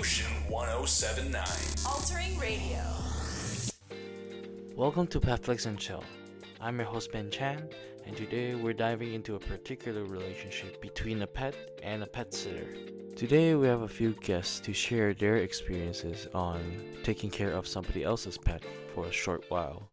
Ocean 1079. Altering Radio. Welcome to Petflix and Chill. I'm your host Ben Chan, and today we're diving into a particular relationship between a pet and a pet sitter. Today we have a few guests to share their experiences on taking care of somebody else's pet for a short while.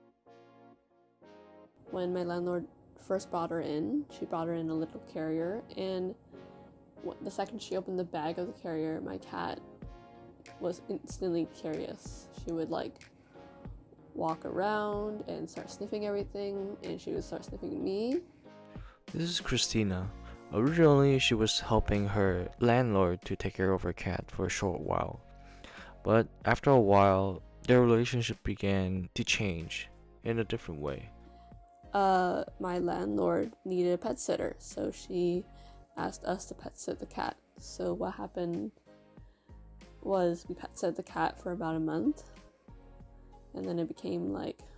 When my landlord first brought her in, she brought her in a little carrier, and the second she opened the bag of the carrier, my cat was instantly curious. She would walk around and start sniffing everything, and she would start sniffing me. This is Christina. Originally, she was helping her landlord to take care of her cat for a short while. But after a while, their relationship began to change in a different way. My landlord needed a pet sitter, so she asked us to pet sit the cat. So what happened was we pet sit the cat for about a month, and then it became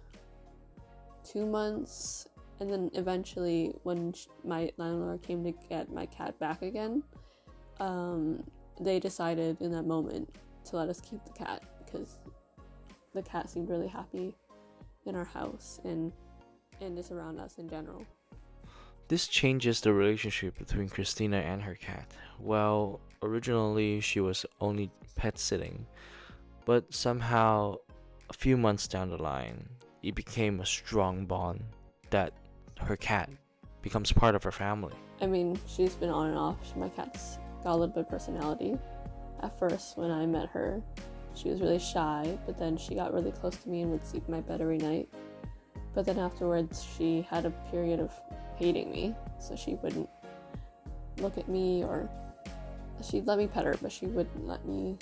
2 months, and then eventually when my landlord came to get my cat back again, they decided in that moment to let us keep the cat because the cat seemed really happy in our house and just around us in general. This changes the relationship between Christina and her cat. Well, originally she was only pet sitting, but somehow a few months down the line, it became a strong bond that her cat becomes part of her family. I mean, she's been on and off. My cat's got a little bit of personality. At first, when I met her, she was really shy, but then she got really close to me and would sleep in my bed every night. But then afterwards, she had a period of hating me, so she wouldn't look at me, or she'd let me pet her, but she wouldn't let me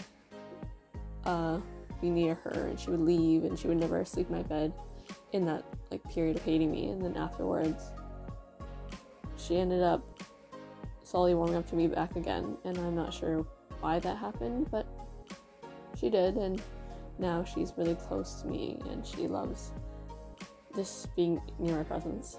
be near her, and she would leave, and she would never sleep in my bed in that period of hating me. And then afterwards, she ended up slowly warming up to me back again, and I'm not sure why that happened, but she did, and now she's really close to me, and she loves just being near my presence.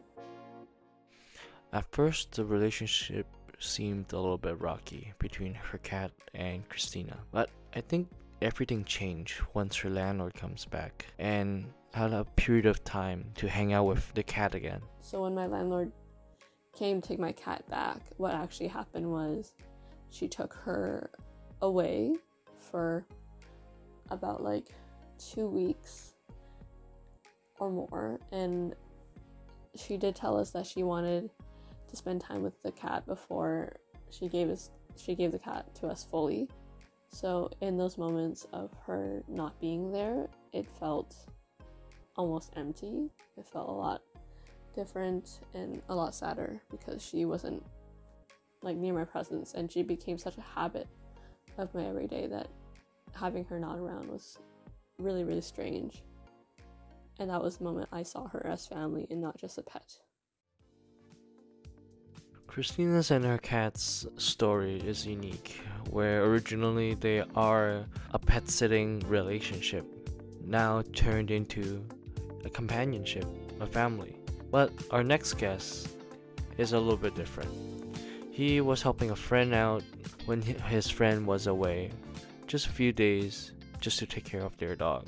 At first, the relationship seemed a little bit rocky between her cat and Christina, but I think everything changed once her landlord comes back and had a period of time to hang out with the cat again. So when my landlord came to take my cat back, what actually happened was she took her away for about 2 weeks or more, and she did tell us that she wanted to spend time with the cat before she gave the cat to us fully. So in those moments of her not being there, it felt almost empty. It felt a lot different and a lot sadder because she wasn't near my presence, and she became such a habit of my everyday that having her not around was really, really strange. And that was the moment I saw her as family and not just a pet. Christina's and her cat's story is unique, where originally they are a pet sitting relationship, now turned into a companionship, a family. But our next guest is a little bit different. He was helping a friend out when his friend was away, just a few days, just to take care of their dog.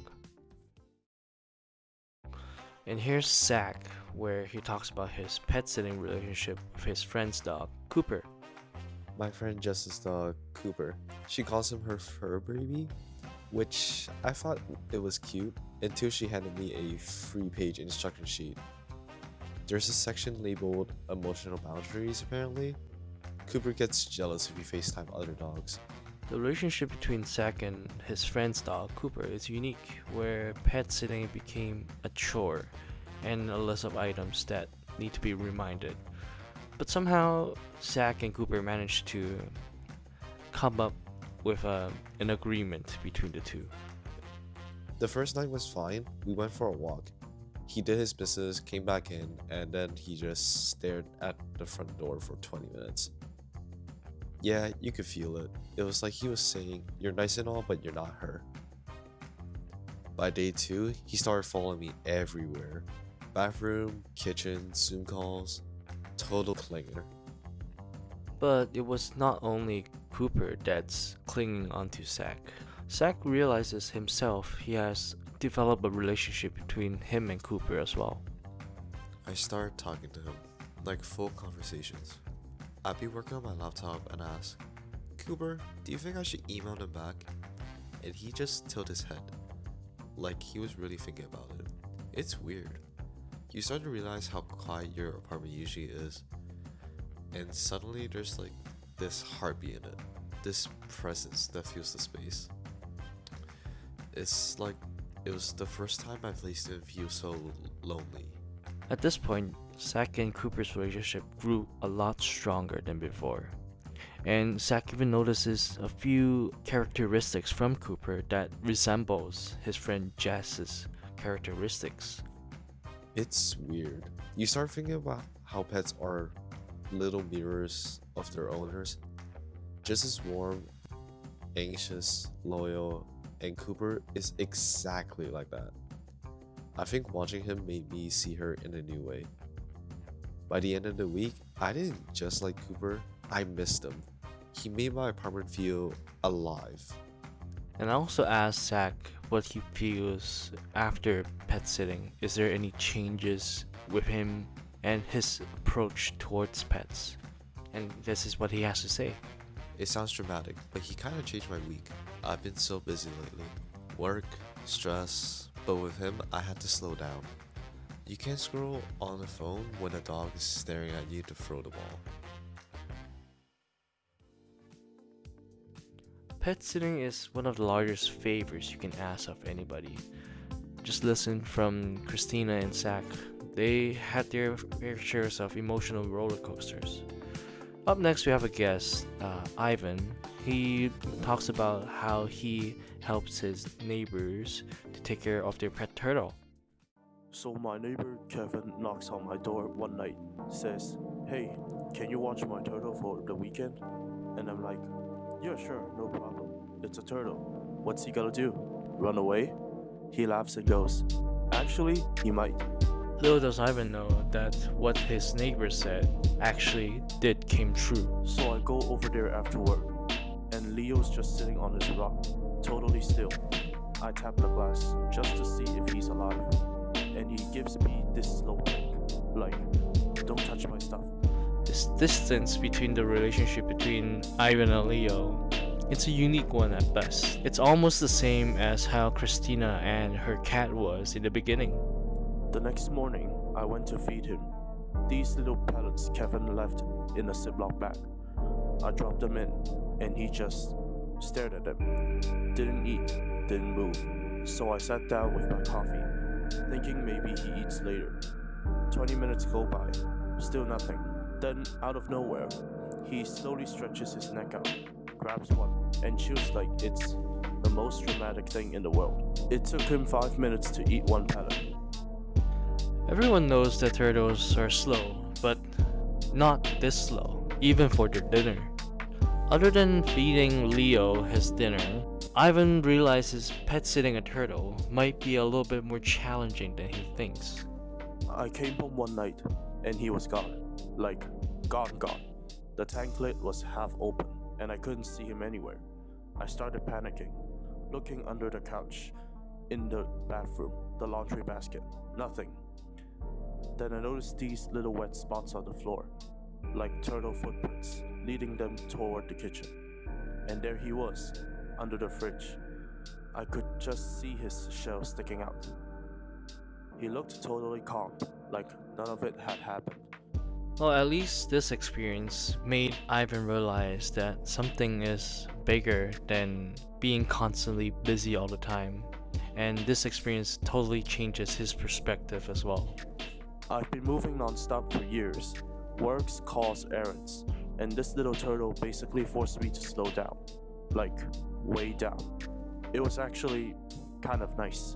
And here's Zach, where he talks about his pet sitting relationship with his friend's dog, Cooper. My friend Jess's dog, Cooper, she calls him her fur baby, which I thought it was cute until she handed me a free page instruction sheet. There's a section labeled emotional boundaries apparently. Cooper gets jealous if you FaceTime other dogs. The relationship between Zach and his friend's dog, Cooper, is unique, where pet sitting became a chore and a list of items that need to be reminded. But somehow, Zach and Cooper managed to come up with an agreement between the two. The first night was fine. We went for a walk. He did his business, came back in, and then he just stared at the front door for 20 minutes. Yeah, you could feel it. It was like he was saying, "You're nice and all, but you're not her." By day 2, he started following me everywhere. Bathroom, kitchen, Zoom calls. Total clinger. But it was not only Cooper that's clinging onto Zack. Zack realizes himself he has developed a relationship between him and Cooper as well. I started talking to him, like full conversations. I'd be working on my laptop and ask, Cooper, do you think I should email him back? And he just tilted his head, like he was really thinking about it. It's weird. You start to realize how quiet your apartment usually is, and suddenly there's like this heartbeat in it, this presence that fills the space. It's like it was the first time my place didn't feel so lonely. At this point, Zack and Cooper's relationship grew a lot stronger than before. And Zack even notices a few characteristics from Cooper that resembles his friend Jazz's characteristics. It's weird. You start thinking about how pets are little mirrors of their owners. Just as warm, anxious, loyal, and Cooper is exactly like that. I think watching him made me see her in a new way. By the end of the week, I didn't just like Cooper, I missed him. He made my apartment feel alive. And I also asked Zack what he feels after pet sitting. Is there any changes with him and his approach towards pets? And this is what he has to say. It sounds dramatic, but he kind of changed my week. I've been so busy lately. Work, stress, but with him, I had to slow down. You can't scroll on the phone when a dog is staring at you to throw the ball. Pet sitting is one of the largest favors you can ask of anybody. Just listen from Christina and Zack. They had their fair shares of emotional roller coasters. Up next, we have a guest, Ivan. He talks about how he helps his neighbors to take care of their pet turtle. So my neighbor Kevin knocks on my door one night, says, "Hey, can you watch my turtle for the weekend?" And I'm like, "Yeah, sure, no problem. It's a turtle. What's he gonna do? Run away?" He laughs and goes, "Actually, he might." Little does Ivan know that what his neighbor said actually did came true. So I go over there after work, and Leo's just sitting on his rock, totally still. I tap the glass just to see if he's alive, and he gives me this slow look, like, "Don't touch my stuff." This distance between the relationship between Ivan and Leo, it's a unique one at best. It's almost the same as how Christina and her cat was in the beginning. The next morning, I went to feed him. These little pellets Kevin left in a Ziploc bag. I dropped them in, and he just stared at them. Didn't eat, didn't move. So I sat down with my coffee, thinking maybe he eats later. 20 minutes go by, still nothing. Then, out of nowhere, he slowly stretches his neck out, grabs one, and chews like it's the most dramatic thing in the world. It took him 5 minutes to eat one pellet. Everyone knows that turtles are slow, but not this slow, even for their dinner. Other than feeding Leo his dinner, Ivan realizes pet sitting a turtle might be a little bit more challenging than he thinks. I came home one night, and he was gone. Like, gone. The tank lid was half open, and I couldn't see him anywhere. I started panicking, looking under the couch, in the bathroom, the laundry basket. Nothing. Then I noticed these little wet spots on the floor, like turtle footprints, leading them toward the kitchen. And there he was, under the fridge. I could just see his shell sticking out. He looked totally calm, like none of it had happened. Well, at least this experience made Ivan realize that something is bigger than being constantly busy all the time. And this experience totally changes his perspective as well. I've been moving non-stop for years. Works, calls, errands. And this little turtle basically forced me to slow down. Like, way down. It was actually kind of nice.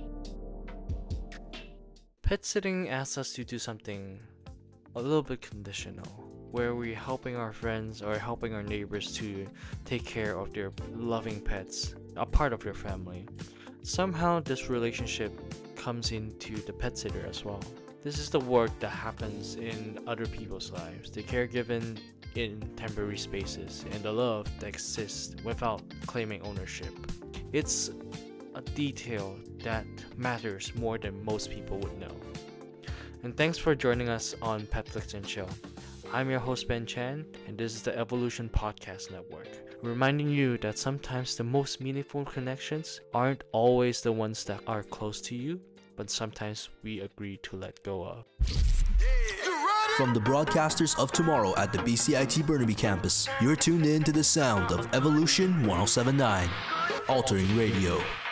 Pet sitting asks us to do something a little bit conditional, where we're helping our friends or helping our neighbors to take care of their loving pets, a part of their family. Somehow this relationship comes into the pet sitter as well. This is the work that happens in other people's lives. The caregiving in temporary spaces and the love that exists without claiming ownership. It's a detail that matters more than most people would know. And thanks for joining us on Petflix and Chill. I'm your host Ben Chan, and this is the Evolution Podcast Network, reminding you that sometimes the most meaningful connections aren't always the ones that are close to you, but sometimes we agree to let go of. From the broadcasters of tomorrow at the BCIT Burnaby campus, you're tuned in to the sound of Evolution 1079, altering radio.